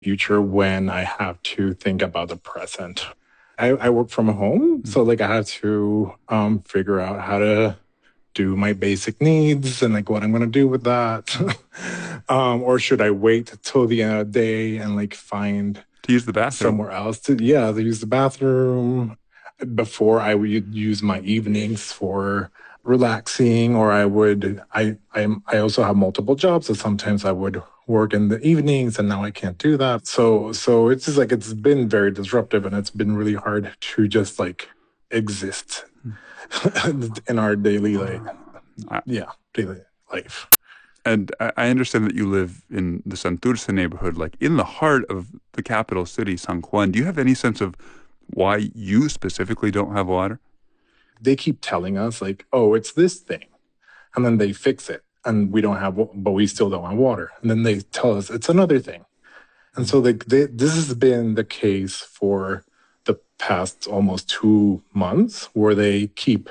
future when I have to think about the present. I work from home, so like I have to figure out how to do my basic needs and like what I'm gonna do with that. Or should I wait till the end of the day and like find To use the bathroom. somewhere else to use the bathroom before I would use my evenings for relaxing, or I also have multiple jobs, so sometimes I would work in the evenings and now I can't do that. So it's just like it's been very disruptive and it's been really hard to just like exist in our I- daily life. And I understand that you live in the Santurce neighborhood, like in the heart of the capital city, San Juan. Do you have any sense of why you specifically don't have water? They keep telling us like, oh, it's this thing, and then they fix it and we don't have, but we still don't have water. And then they tell us it's another thing. And so this has been the case for the past almost 2 months where they keep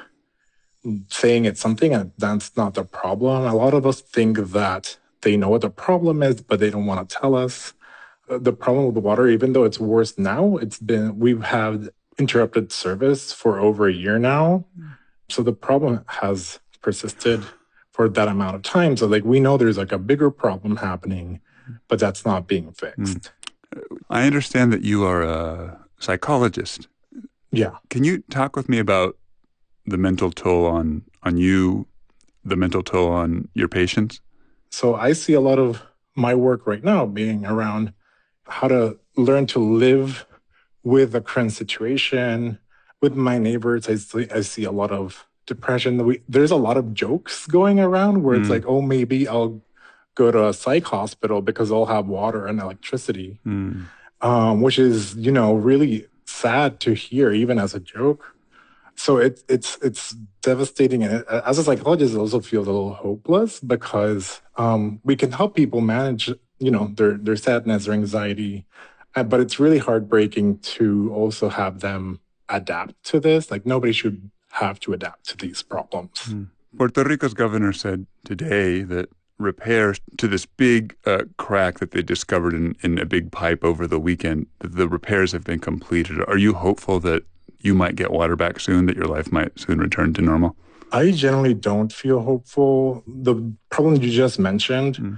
saying it's something and that's not the problem. A lot of us think that they know what the problem is, but they don't want to tell us. The problem with the water, even though it's worse now, we've had interrupted service for over a year now. So the problem has persisted for that amount of time. So like we know there's like a bigger problem happening, but that's not being fixed. I understand that you are a psychologist. Yeah. Can you talk with me about the mental toll on you, the mental toll on your patients? So I see a lot of my work right now being around how to learn to live with the current situation. With my neighbors, I see a lot of depression. There's a lot of jokes going around where it's like, oh, maybe I'll go to a psych hospital because I'll have water and electricity, which is, really sad to hear, even as a joke. So it's devastating, and as a psychologist, it also feels a little hopeless because we can help people manage, their sadness or anxiety, but it's really heartbreaking to also have them adapt to this. Like nobody should have to adapt to these problems. Puerto Rico's governor said today that repairs to this big crack that they discovered in a big pipe over the weekend, that the repairs have been completed. Are you hopeful that you might get water back soon, that your life might soon return to normal? I generally don't feel hopeful. The problem you just mentioned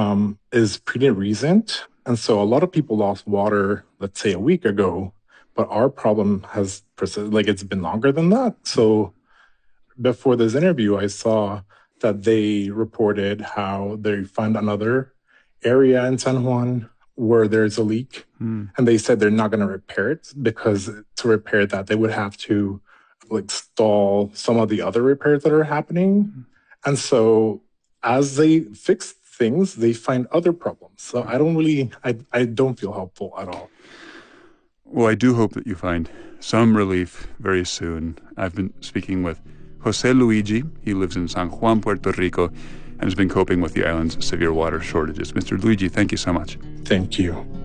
is pretty recent. And so a lot of people lost water, let's say a week ago, but our problem has persisted, like it's been longer than that. So before this interview, I saw that they reported how they found another area in San Juan where there's a leak. And they said they're not going to repair it because to repair that, they would have to like stall some of the other repairs that are happening. And so as they fix things, they find other problems. So I don't feel hopeful at all. Well, I do hope that you find some relief very soon. I've been speaking with Jose Luigi. He lives in San Juan, Puerto Rico, and has been coping with the island's severe water shortages. Mr. Luigi, thank you so much. Thank you.